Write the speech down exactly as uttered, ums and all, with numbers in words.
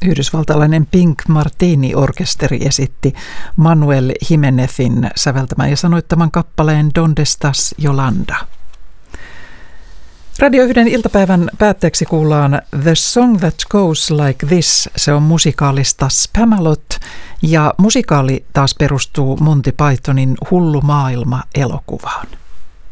Yhdysvaltalainen Pink Martini-orkesteri esitti Manuel Jimenezin säveltämän ja sanoittaman kappaleen Donde estás, Yolanda. Radio yhden iltapäivän päätteeksi kuullaan The Song That Goes Like This. Se on musikaalista Spamalot ja musikaali taas perustuu Monty Pythonin Hullu maailma -elokuvaan.